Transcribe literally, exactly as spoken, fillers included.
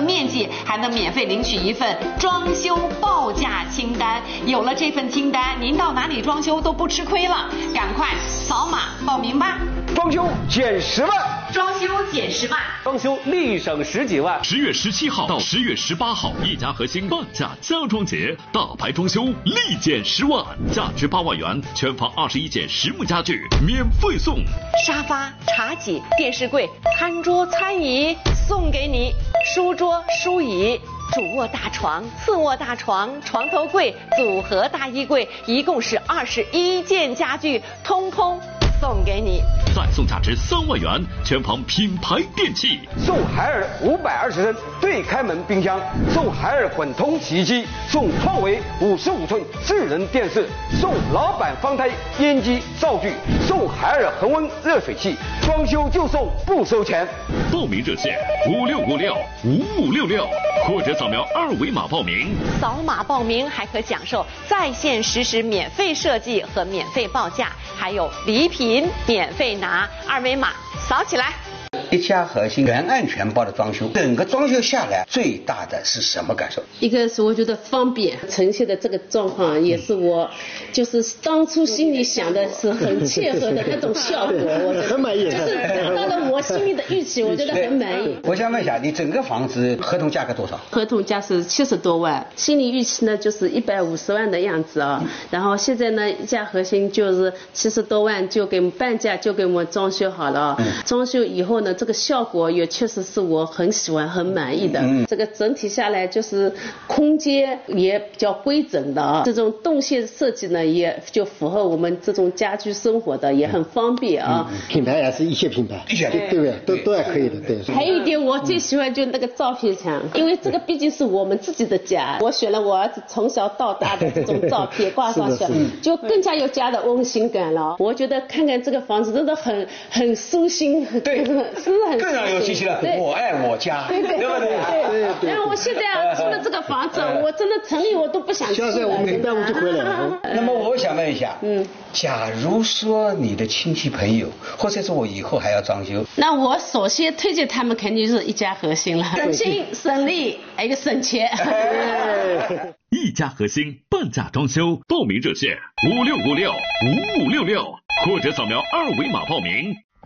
面积，还能免费领取一份装修报价清单。有了这份清单，您到哪里装修都不吃亏了。赶快扫码报名吧！ 装修减十万， 装修减十万， 装修立省十几万。 十月十七号到十月十八号，一家核心半价家装节，大牌装修立减十万，价值八万元，全房二十一件实木家具免费送。 沙发、茶几、电视柜、餐桌、餐椅送给你，书桌、书椅。主卧大床、次卧大床、床头柜、组合大衣柜，一共是二十一件家具，通通送给你。 再送价值三万元，全房品牌电器。 送海尔五百二十升对开门冰箱，送海尔滚筒洗衣机，送创维五十五寸智能电视，送老板方胎烟机灶具，送海尔恒温热水器，装修就送不收钱。 报名热线五六五六五五六六，或者扫描二维码报名。 扫码报名还可享受在线实时免费设计和免费报价，还有礼品免费拿，二维码扫起来。 一家核心全案全包的装修，整个装修下来最大的是什么感受？ 一个是我觉得方便，呈现的这个状况也是我就是当初心里想的是很切合的那种效果，我觉得很满意， 就是达到了我心里的预期，我觉得很满意。 我想问一下，你整个房子合同价格多少？ 合同价是七十多万，心理预期呢就是一百五十万的样子啊。然后现在呢，一家核心就是七十多万就给半价就给我们装修好了，嗯、装修以后呢。这个效果也确实是我很喜欢很满意的，嗯、这个整体下来就是空间也比较规整的啊，这种动线设计呢也就符合我们这种家居生活的，也很方便啊。 嗯、品牌也是一线品牌，对对不对？都都还可以的，对。 还有一点我最喜欢就是那个照片墙，因为这个毕竟是我们自己的家，我选了我儿子从小到大的这种照片挂上去，就更加有家的温馨感了。我觉得看看这个房子真的很很舒心， 对。 是更让有信心了，我爱我家， 对对对对对。然后我现在啊住的这个房子，我真的城里我都不想去了。 现在我们一般我就回来了。 那么我想问一下，嗯，假如说你的亲戚朋友，或者是我以后还要装修， 那我首先推荐他们肯定是一家核心了，省心省力，还有一个省钱。 一家核心半价装修，报名热线五六五六五五六六，或者扫描二维码报名。